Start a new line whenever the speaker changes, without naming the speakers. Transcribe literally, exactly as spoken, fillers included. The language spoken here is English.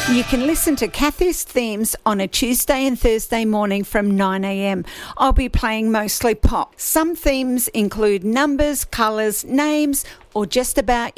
You can listen to Kathy's themes on a Tuesday and Thursday morning from nine a.m. I'll be playing mostly pop. Some themes include numbers, colours, names, or just about